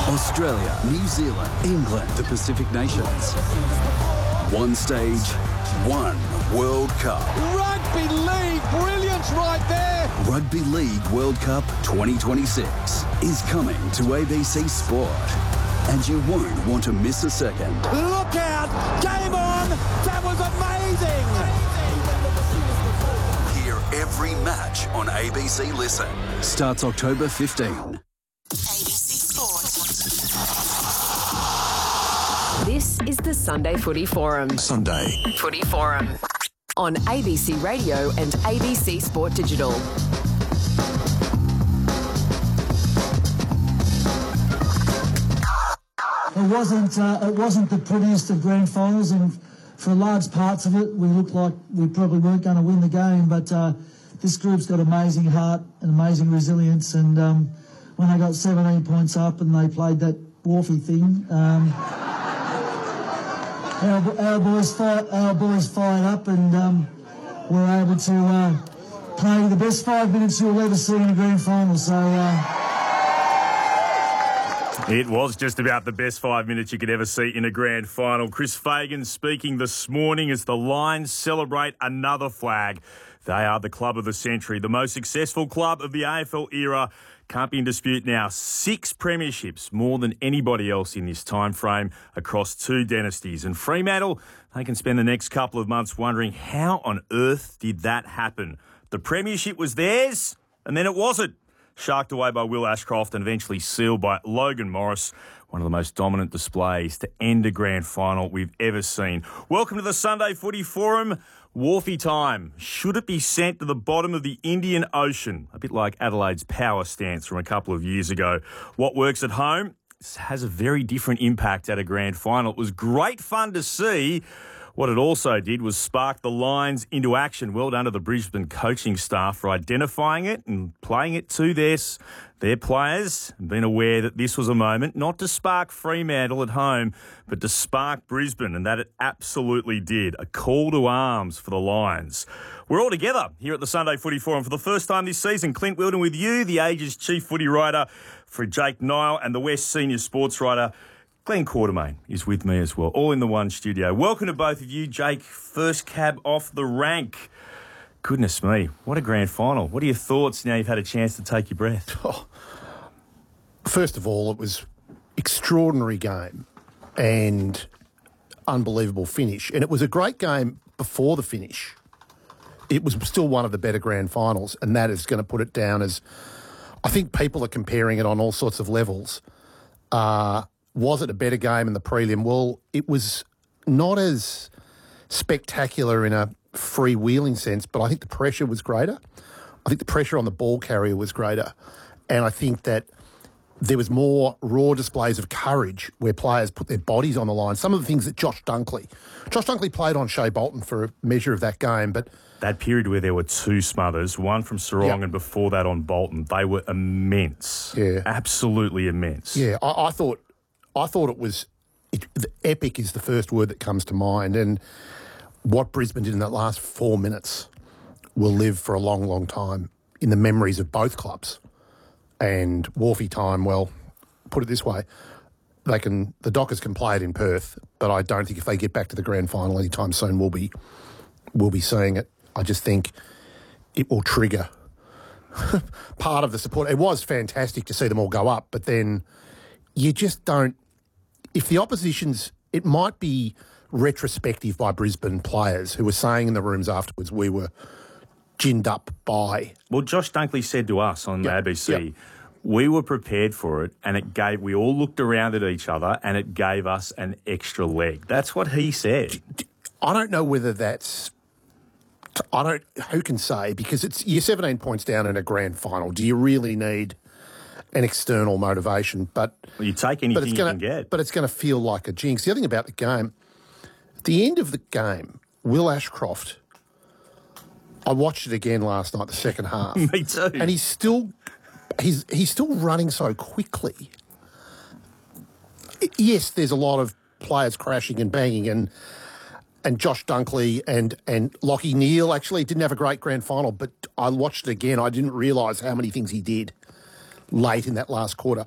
Australia, New Zealand, England, the Pacific Nations. One stage, one World Cup. Rugby League, brilliance right there. Rugby League World Cup 2026 is coming to ABC Sport. And you won't want to miss a second. Look out! Game on! That was amazing! Hear every match on ABC Listen. Starts October 15. ABC Sport. This is the Sunday Footy Forum. Sunday Footy Forum on ABC Radio and ABC Sport Digital. It wasn't the prettiest of grand finals, and for large parts of it, we looked like we probably weren't going to win the game. But this group's got amazing heart and amazing resilience. And when they got 17 points up and they played that Wharfie thing, our boys fired up and were able to play the best 5 minutes you'll ever see in a grand final. So. It was just about the best 5 minutes you could ever see in a grand final. Chris Fagan speaking this morning as the Lions celebrate another flag. They are the club of the century, the most successful club of the AFL era. Can't be in dispute now. 6 premierships, more than anybody else in this time frame across 2 dynasties. And Fremantle, they can spend the next couple of months wondering how on earth did that happen? The premiership was theirs, and then it wasn't. Sharked away by Will Ashcroft and eventually sealed by Logan Morris. One of the most dominant displays to end a grand final we've ever seen. Welcome to the Sunday Footy Forum. Wharfie time. Should it be sent to the bottom of the Indian Ocean? A bit like Adelaide's power stance from a couple of years ago. What works at home has a very different impact at a grand final. It was great fun to see. What it also did was spark the Lions into action. Well done to the Brisbane coaching staff for identifying it and playing it to their players, and being aware that this was a moment not to spark Fremantle at home, but to spark Brisbane, and that it absolutely did. A call to arms for the Lions. We're all together here at the Sunday Footy Forum for the first time this season. Clint Wilden with you, the Age's chief footy writer for Jake Nile, and the West senior sports writer Glenn Quartermain is with me as well, all in the one studio. Welcome to both of you. Jake, first cab off the rank. Goodness me, what a grand final. What are your thoughts now you've had a chance to take your breath? Oh, first of all, it was extraordinary game and unbelievable finish. And it was a great game before the finish. It was still one of the better grand finals, and that is going to put it down as, I think people are comparing it on all sorts of levels. Was it a better game in the prelim? Well, it was not as spectacular in a freewheeling sense, but I think the pressure was greater. I think the pressure on the ball carrier was greater. And I think that there was more raw displays of courage where players put their bodies on the line. Some of the things that Josh Dunkley played on Shea Bolton for a measure of that game, but that period where there were 2 smothers, one from Sarong and before that on Bolton, they were immense. Yeah. Absolutely immense. Yeah, I thought it was epic is the first word that comes to mind, and what Brisbane did in that last 4 minutes will live for a long, long time in the memories of both clubs. And Wharfie time, well, put it this way, the Dockers can play it in Perth, but I don't think if they get back to the grand final anytime soon, we'll be seeing it. I just think it will trigger part of the support. It was fantastic to see them all go up, but then you just don't. If the opposition's, it might be retrospective by Brisbane players who were saying in the rooms afterwards, we were ginned up by. Well, Josh Dunkley said to us on the ABC, we were prepared for it, and we all looked around at each other and it gave us an extra leg. That's what he said. I don't know whether that's, who can say, because you're 17 points down in a grand final. Do you really need an external motivation? But you take anything you can get. But it's going to feel like a jinx. The other thing about the game, at the end of the game, Will Ashcroft, I watched it again last night, the second half. Me too. And he's still running so quickly. Yes, there's a lot of players crashing and banging, and Josh Dunkley and Lachie Neale actually didn't have a great grand final, but I watched it again. I didn't realise how many things he did late in that last quarter.